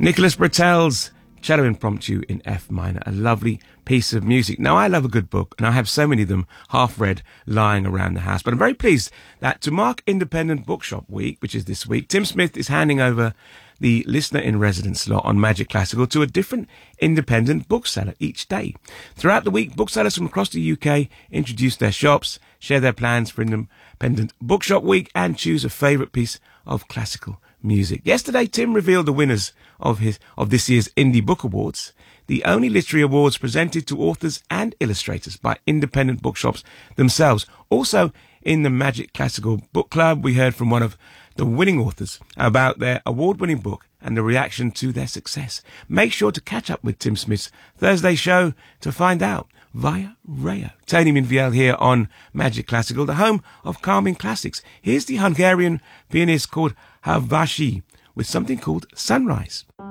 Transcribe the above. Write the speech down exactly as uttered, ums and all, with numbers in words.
Nicholas Britell's Cello Impromptu in F minor, a lovely piece of music. Now, I love a good book, and I have so many of them half-read lying around the house. But I'm very pleased that to mark Independent Bookshop Week, which is this week, Tim Smith is handing over the Listener in Residence slot on Magic Classical to a different independent bookseller each day. Throughout the week, booksellers from across the U K introduce their shops, share their plans for Independent Bookshop Week, and choose a favourite piece of classical music. Yesterday, Tim revealed the winners of his of this year's Indie Book Awards, the only literary awards presented to authors and illustrators by independent bookshops themselves. Also, in the Magic Classical Book Club, we heard from one of the winning authors about their award-winning book and the reaction to their success. Make sure to catch up with Tim Smith's Thursday show to find out via Rayo. Tony Minviel here on Magic Classical, the home of calming classics. Here's the Hungarian pianist called Havasi with something called Sunrise.